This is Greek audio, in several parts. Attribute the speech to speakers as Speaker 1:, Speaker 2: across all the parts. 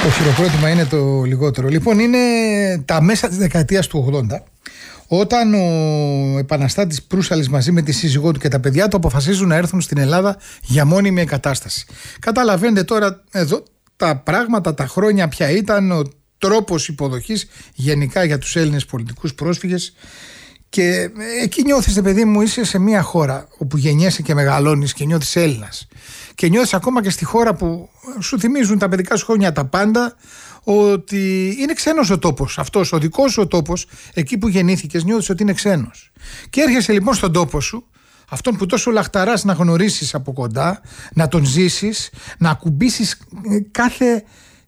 Speaker 1: Το χειροκρότημα είναι το λιγότερο. Λοιπόν, είναι τα μέσα της δεκαετίας του 80, όταν ο επαναστάτης Προύσαλης μαζί με τη σύζυγό του και τα παιδιά του αποφασίζουν να έρθουν στην Ελλάδα για μόνιμη εγκατάσταση. Καταλαβαίνετε τώρα εδώ τα πράγματα, τα χρόνια ποια ήταν, ο τρόπος υποδοχής γενικά για τους Έλληνες πολιτικούς πρόσφυγες. Και εκεί νιώθεις, παιδί μου, είσαι σε μια χώρα όπου γεννιέσαι και μεγαλώνεις και νιώθεις Έλληνας. Και νιώθεις ακόμα και στη χώρα που σου θυμίζουν τα παιδικά σου χρόνια τα πάντα, ότι είναι ξένος ο τόπος αυτός, ο δικός σου ο τόπος, εκεί που γεννήθηκες, νιώθεις ότι είναι ξένος. Και έρχεσαι λοιπόν στον τόπο σου, αυτόν που τόσο λαχταράς να γνωρίσεις από κοντά, να τον ζήσεις, να ακουμπήσεις κάθε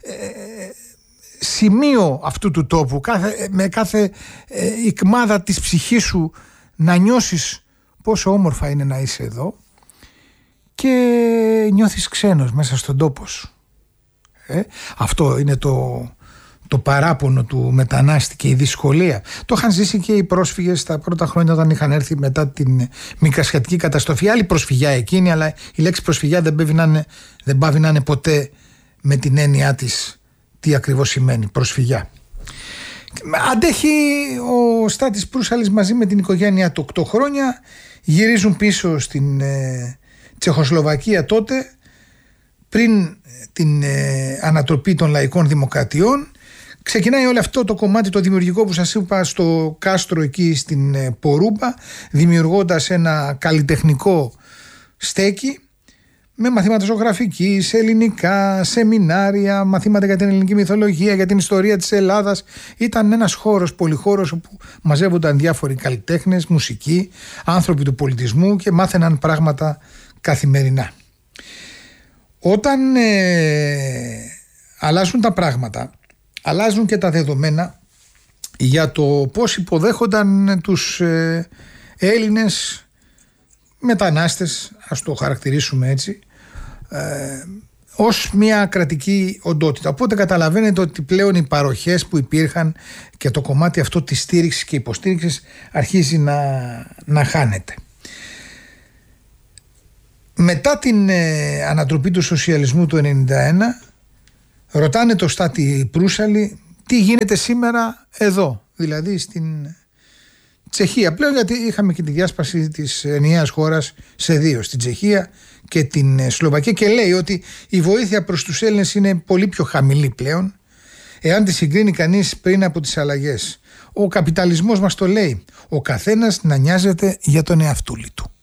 Speaker 1: σημείο αυτού του τόπου, με κάθε ικμάδα της ψυχής σου να νιώσεις πόσο όμορφα είναι να είσαι εδώ, και νιώθεις ξένος μέσα στον τόπο σου. Αυτό είναι το παράπονο του μετανάστη και η δυσκολία. Το είχαν ζήσει και οι πρόσφυγες τα πρώτα χρόνια όταν είχαν έρθει μετά την μικρασιατική καταστροφή. Άλλη προσφυγιά εκείνη, αλλά η λέξη προσφυγιά δεν πάβει να είναι ποτέ με την έννοιά της τι ακριβώς σημαίνει προσφυγιά. Αντέχει ο Στάτης Προύσαλης μαζί με την οικογένειά του 8 χρόνια, γυρίζουν πίσω στην Τσεχοσλοβακία τότε, πριν την ανατροπή των λαϊκών δημοκρατιών. Ξεκινάει όλο αυτό το κομμάτι το δημιουργικό που σας είπα στο κάστρο εκεί στην Πορούμπα, δημιουργώντας ένα καλλιτεχνικό στέκι με μαθήματα ζωγραφικής, ελληνικά, σεμινάρια, μαθήματα για την ελληνική μυθολογία, για την ιστορία της Ελλάδας. Ήταν ένας χώρος, πολυχώρος, όπου μαζεύονταν διάφοροι καλλιτέχνες, μουσικοί, άνθρωποι του πολιτισμού και μάθαιναν πράγματα καθημερινά. Όταν αλλάζουν τα πράγματα, αλλάζουν και τα δεδομένα για το πώς υποδέχονταν τους Έλληνες μετανάστες, ας το χαρακτηρίσουμε έτσι, ως μια κρατική οντότητα. Οπότε καταλαβαίνετε ότι πλέον οι παροχές που υπήρχαν και το κομμάτι αυτό της στήριξης και υποστήριξης αρχίζει να χάνεται. Μετά την ανατροπή του σοσιαλισμού το 1991, ρωτάνε το Στάτη Προύσαλη τι γίνεται σήμερα εδώ, δηλαδή στην Τσεχία πλέον, γιατί είχαμε και τη διάσπαση της ενιαίας χώρας σε δύο, στην Τσεχία και την Σλοβακία, και λέει ότι η βοήθεια προς τους Έλληνες είναι πολύ πιο χαμηλή πλέον εάν τη συγκρίνει κανείς πριν από τις αλλαγές. Ο καπιταλισμός μας το λέει, ο καθένας να νοιάζεται για τον εαυτούλη του.